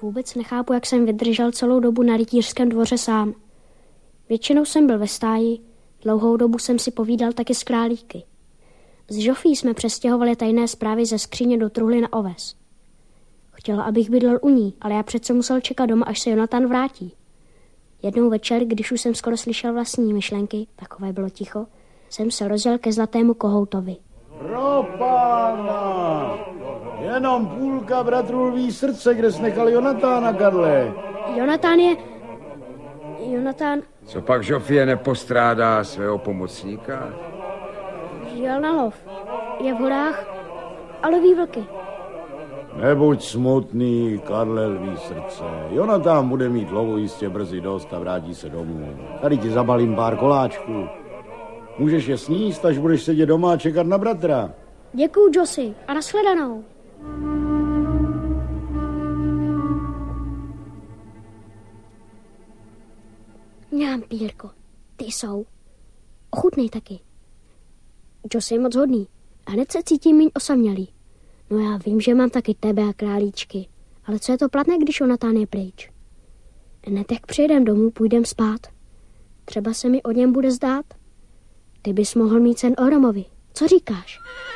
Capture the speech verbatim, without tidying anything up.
Vůbec nechápu, jak jsem vydržel celou dobu na rytířském dvoře sám. Většinou jsem byl ve stáji, dlouhou dobu jsem si povídal taky s králíky. S Žofí jsme přestěhovali tajné zprávy ze skříně do truhly na oves. Chtěla, abych bydlel u ní, ale já přece musel čekat doma, až se Jonatan vrátí. Jednou večer, když už jsem skoro slyšel vlastní myšlenky, takové bylo ticho, jsem se rozjel ke zlatému kohoutovi. Pro pána! Jenom půlka bratrů Lví srdce, kde jsi nechal Jonatána, Karle. Jonatán je... Jonatán... Co pak Žofie nepostrádá svého pomocníka? Jel na lov. Je v horách a loví vlky. Nebuď smutný, Karle Lví srdce. Jonatán bude mít lovu jistě brzy dost a vrátí se domů. Tady ti zabalím pár koláčků. Můžeš je sníst, až budeš sedět doma a čekat na bratra. Děkuju, Josy, a nashledanou. Mňám, Pírko, ty jsou. Ochutnej taky. Josy je moc hodný a hned se cítím míň osamělý. No já vím, že mám taky tebe a králíčky, ale co je to platné, když Jonatán je pryč? Hned jak přijedem domů, půjdem spát. Třeba se mi o něm bude zdát. Ty bys mohl mít sen o Romovi. Co říkáš?